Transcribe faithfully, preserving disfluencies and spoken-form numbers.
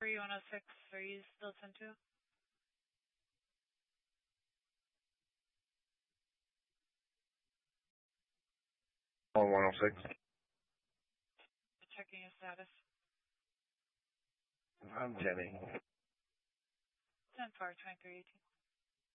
three one oh six, are you still ten two? On one oh six. Checking your status. I'm Jenny. ten four, twenty-three eighteen.